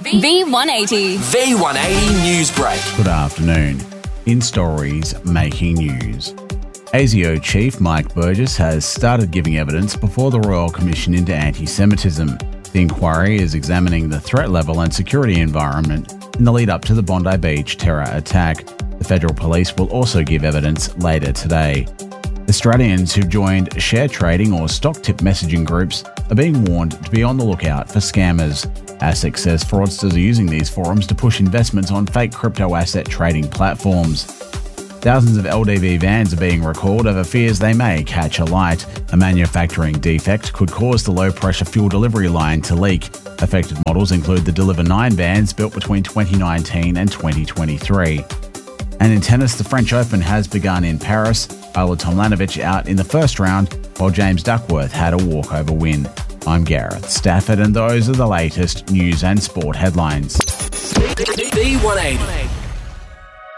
V180. V180 News Break. Good afternoon. In stories making news. ASIO Chief Mike Burgess has started giving evidence before the Royal Commission into Anti-Semitism. The inquiry is examining the threat level and security environment in the lead up to the Bondi Beach terror attack. The Federal Police will also give evidence later today. Australians who've joined share trading or stock tip messaging groups are being warned to be on the lookout for scammers. ASIC says fraudsters are using these forums to push investments on fake crypto asset trading platforms. Thousands of LDV vans are being recalled over fears they may catch alight. A manufacturing defect could cause the low-pressure fuel delivery line to leak. Affected models include the Deliver 9 vans built between 2019 and 2023. And in tennis, the French Open has begun in Paris. Ajla Tomljanovic out in the first round, while James Duckworth had a walkover win. I'm Gareth Stafford, and those are the latest news and sport headlines. V180.